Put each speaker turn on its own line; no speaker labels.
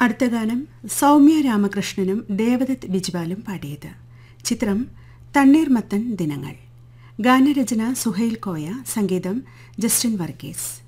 അടുത്ത ഗാനം സൗമ്യ രാമകൃഷ്ണനും ദേവദത്ത് ബിജ്വാലും പാടിയത്. ചിത്രം തണ്ണീർമത്തൻ ദിനങ്ങൾ. ഗാനരചന സുഹൈൽ കോയ, സംഗീതം ജസ്റ്റിൻ വർഗീസ്.